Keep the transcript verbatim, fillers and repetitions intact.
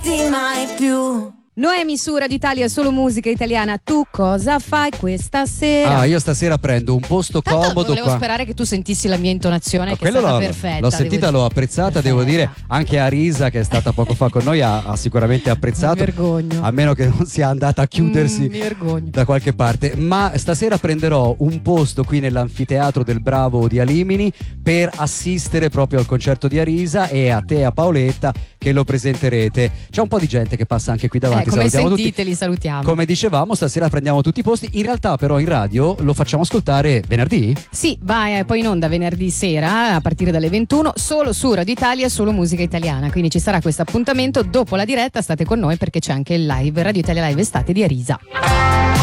mai più. Noemi su Radio Italia, solo musica italiana. Tu cosa fai questa sera? Ah, io stasera prendo un posto Tanto comodo volevo qua. sperare che tu sentissi la mia intonazione, No, che è quello stata l'ho, perfetta. l'ho sentita, devo l'ho dire. apprezzata, Perfetta. devo dire. Anche Arisa, che è stata poco fa con noi, ha, ha sicuramente apprezzato. Mi vergogno. A meno che non sia andata a chiudersi Mm, mi vergogno. da qualche parte. Ma stasera prenderò un posto qui nell'anfiteatro del Bravo di Alimini per assistere proprio al concerto di Arisa, e a te e a Paoletta che lo presenterete. C'è un po' di gente che passa anche qui davanti. Eh, come salutiamo sentite, tutti. li salutiamo. Come dicevamo, stasera prendiamo tutti i posti. In realtà però in radio lo facciamo ascoltare venerdì? Sì, va eh, poi in onda venerdì sera a partire dalle ventuno, solo su Radio Italia, solo musica italiana. Quindi ci sarà questo appuntamento dopo la diretta, state con noi perché c'è anche il live, Radio Italia Live Estate di Arisa.